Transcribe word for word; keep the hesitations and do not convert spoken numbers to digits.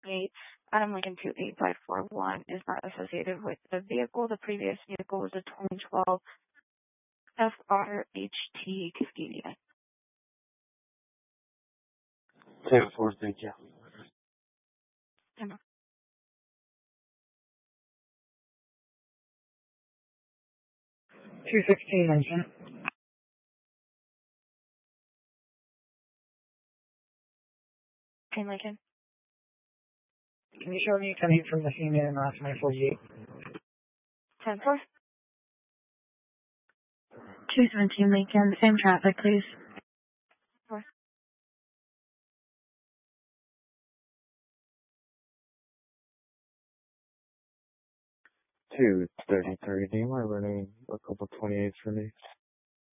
eight, Adam Lincoln two eight five four one is not associated with the vehicle. The previous vehicle was a twenty twelve F R H T Cascadia. ten four, thank you. Yeah. two sixteen, Lincoln. Okay, Lincoln. Can you show me ten eight from the female and last nine forty-eight? ten four. two seventeen, Lincoln. Same traffic, please. four. two thirty-three, do you mind running a couple twenty-eights for me?